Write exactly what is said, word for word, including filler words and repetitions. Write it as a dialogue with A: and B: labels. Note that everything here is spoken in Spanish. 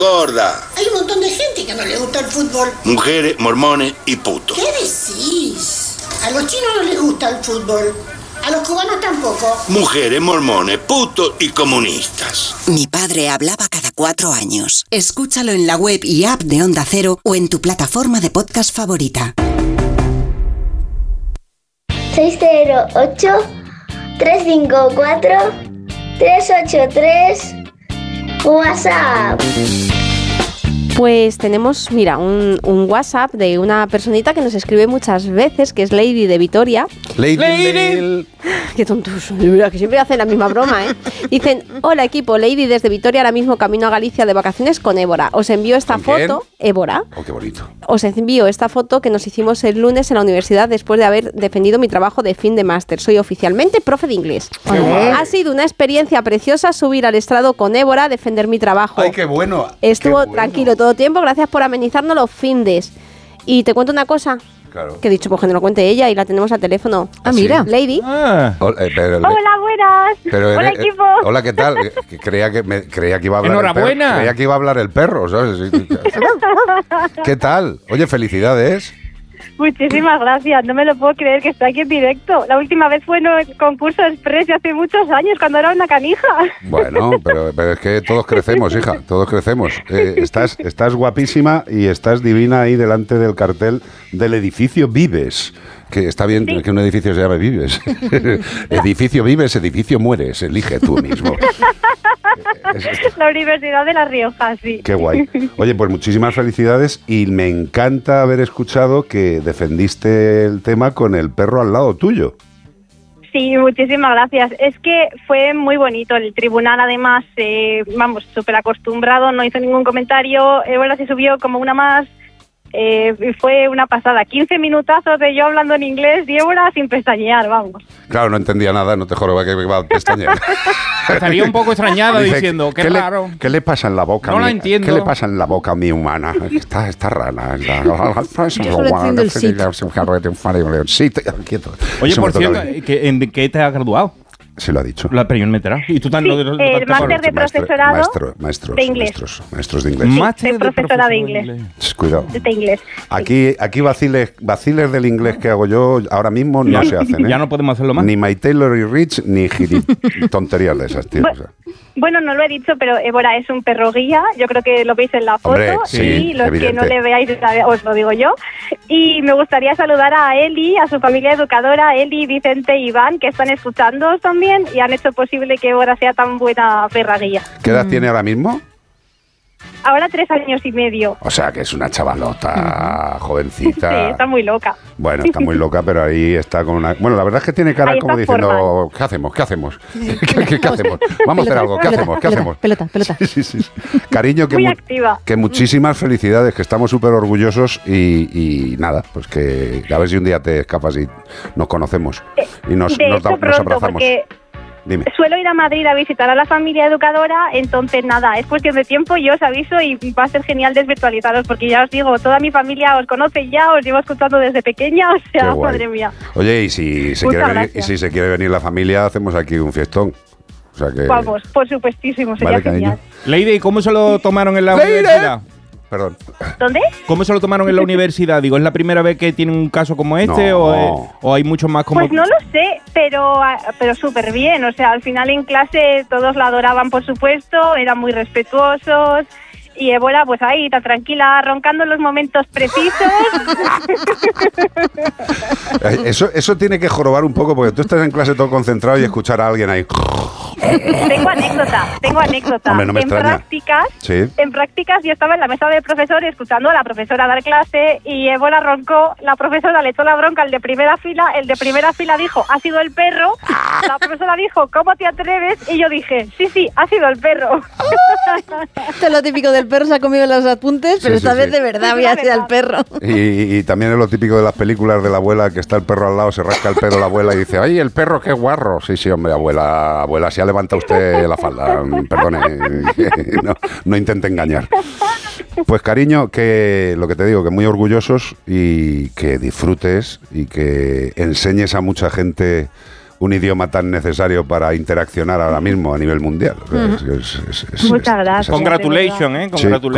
A: Gorda.
B: Hay un montón de gente que no le gusta el fútbol.
A: Mujeres, mormones y putos.
B: ¿Qué decís? A los chinos no les gusta el fútbol. A los cubanos tampoco.
A: Mujeres, mormones, putos y comunistas.
C: Mi padre hablaba cada cuatro años. Escúchalo en la web y app de Onda Cero o en tu plataforma de podcast favorita.
D: seis cero ocho, tres cinco cuatro, tres ocho tres WhatsApp.
E: Pues tenemos, mira, un, un WhatsApp de una personita que nos escribe muchas veces, que es Lady de Vitoria.
F: Lady, Lady.
E: Qué tontos, que siempre hacen la misma broma, ¿eh? Dicen, hola equipo, Lady desde Vitoria, ahora mismo camino a Galicia de vacaciones con Évora. Os envío esta
F: ¿Con
E: foto,
F: quién?
E: Évora.
F: Oh, qué bonito.
E: Os envío esta foto que nos hicimos el lunes en la universidad después de haber defendido mi trabajo de fin de máster. Soy oficialmente profe de inglés. Ha sido una experiencia preciosa subir al estrado con Évora a defender mi trabajo.
F: Ay, qué bueno.
E: Estuvo
F: qué bueno.
E: tranquilo todo tiempo, gracias por amenizarnos los findes. Y te cuento una cosa,
F: Claro.
E: que he dicho, pues que nos lo cuente ella y la tenemos al teléfono.
F: Ah, mira.
E: Lady.
F: Ah. Hola, eh, pero,
G: Hola, buenas.
F: pero,
G: Hola,
F: eh,
G: equipo.
F: Hola, ¿qué tal? Eh, que Creía que, me, creía que iba a hablar
H: Enhorabuena.
F: el perro. Creía que iba a hablar el perro, ¿sabes? ¿Qué tal? Oye, felicidades.
G: Muchísimas gracias. No me lo puedo creer que esté aquí en directo. La última vez fue en el concurso Express de hace muchos años, cuando era una canija.
F: Bueno, pero, pero es que todos crecemos, hija, todos crecemos. Eh, estás, estás guapísima y estás divina ahí delante del cartel del edificio Vives. Que está bien sí. que un edificio se llame Vives. Edificio Vives, edificio mueres. Elige tú mismo.
G: La Universidad de La Rioja, sí.
F: Qué guay. Oye, pues muchísimas felicidades y me encanta haber escuchado que defendiste el tema con el perro al lado tuyo.
G: Sí, muchísimas gracias. Es que fue muy bonito. El tribunal, además, eh, vamos, súper acostumbrado, no hizo ningún comentario. Évora se subió como una más. Eh, fue una pasada, quince minutazos de yo hablando en inglés y Évora sin pestañear, vamos.
F: Claro, no entendía nada, no te joroba que iba a pestañear.
H: Estaría un poco extrañada
F: Dice,
H: diciendo, qué,
F: ¿qué
H: raro.
F: Le, ¿Qué le pasa en la boca?
H: No
F: mi,
H: la entiendo.
F: ¿Qué le pasa en la boca a mi humana? Está, está rana. Está,
E: Yo solo entiendo el sit.
F: Sí, quieto.
H: Oye,
F: Eso
H: por
F: me toca
H: cierto,
F: a mí.
H: ¿que, ¿en qué te has graduado?
F: Se lo ha dicho.
H: La pero yo no me he enterado. ¿Y tú tan
G: Sí,
H: lo, lo, lo,
G: el
H: lo
G: máster de
F: Maestro-
G: profesorado
F: maestro- maestros,
G: de inglés.
F: Maestros, maestros de inglés.
H: Máster
G: de profesora de inglés.
F: Shh, Cuidado.
G: De inglés.
F: Aquí, aquí vaciles, vaciles del inglés que hago yo ahora mismo no
H: Ya-
F: se hacen, ¿eh?
H: ya no podemos hacerlo más.
F: Ni My Taylor y Rich, ni giri- tonterías de esas, tío. O sea.
G: Bueno, no lo he dicho, pero Évora es un perro guía. Yo creo que lo veis en la foto.
F: Hombre, sí,
G: y los
F: evidente.
G: que no le veáis, os lo digo yo. Y me gustaría saludar a Eli, a su familia educadora, Eli, Vicente y Iván, que están escuchando también y han hecho posible que Évora sea tan buena perra guía.
F: ¿Qué edad tiene ahora mismo?
G: Ahora tres años y medio.
F: O sea, que es una chavalota, jovencita.
G: Sí, está muy loca.
F: Bueno, está muy loca, pero ahí está con una... Bueno, la verdad es que tiene cara
G: Ahí
F: como
G: está
F: diciendo,
G: formal.
F: ¿qué hacemos? ¿Qué hacemos? ¿Qué, qué- qué hacemos? Vamos a hacer algo, ¿qué
E: Pelota,
F: hacemos? ¿Qué
E: pelota,
F: hacemos?
E: Pelota, pelota.
F: Sí, sí, sí. Cariño, que,
G: Muy
F: mu-
G: activa.
F: que muchísimas felicidades, que estamos súper orgullosos y, y nada, pues que a ver si un día te escapas y nos conocemos y nos,
G: de
F: nos,
G: hecho,
F: da- nos
G: pronto,
F: abrazamos.
G: porque
F: Dime.
G: suelo ir a Madrid a visitar a la familia educadora, entonces nada, es cuestión de tiempo, yo os aviso y va a ser genial desvirtualizaros, porque ya os digo, toda mi familia os conoce ya, os llevo escuchando desde pequeña, o
F: Qué
G: sea,
F: guay.
G: madre mía.
F: Oye, y si se,
G: Muchas
F: quiere venir, y
G: gracias.
F: si se quiere venir la familia, hacemos aquí un fiestón. O sea que...
G: Vamos, por supuestísimo, sería
F: Vale, cariño.
G: genial.
H: Lady, ¿cómo se lo tomaron en la
F: Lady.
H: universidad?
F: Perdón.
G: ¿Dónde?
H: ¿Cómo se lo tomaron en la universidad? Digo, ¿es la primera vez que tiene un caso como este
F: No.
H: o, es- o hay muchos más como
G: Pues no lo sé, pero ah, pero súper bien, o sea, al final en clase todos la adoraban, por supuesto, eran muy respetuosos. Y Évora, pues ahí, tan tranquila, roncando en los momentos precisos.
F: Eh, Eso, eso tiene que jorobar un poco porque tú estás en clase todo concentrado y escuchar a alguien ahí.
G: Tengo anécdota, tengo anécdota.
F: Hombre, no me
G: en
F: extraña.
G: prácticas,
F: Sí.
G: en prácticas yo estaba en la mesa del profesor escuchando a la profesora dar clase y Évora roncó, la profesora le echó la bronca al de primera fila, el de primera fila dijo, ha sido el perro, la profesora dijo, ¿cómo te atreves? Y yo dije, sí, sí, ha sido el perro.
E: Esto es lo típico del perro, se ha comido los apuntes, pero
F: Sí, sí,
E: esta vez
F: sí.
E: de verdad
G: Sí,
E: había
G: la
E: sido el
G: verdad.
E: perro.
F: Y, y también es lo típico de las películas de la abuela, que está el perro al lado, se rasca el pelo la abuela y dice, ¡ay, el perro qué guarro! Sí, sí, hombre, abuela, abuela, si ha levantado usted la falda, perdone, no, no intente engañar. Pues cariño, que lo que te digo, que muy orgullosos y que disfrutes y que enseñes a mucha gente un idioma tan necesario para interaccionar ahora mismo a nivel mundial. O sea, es- es- es- es-
G: Muchas
F: es-
G: gracias.
F: es así.
H: Congratulations, ¿eh?
F: Sí,
H: Congratulations.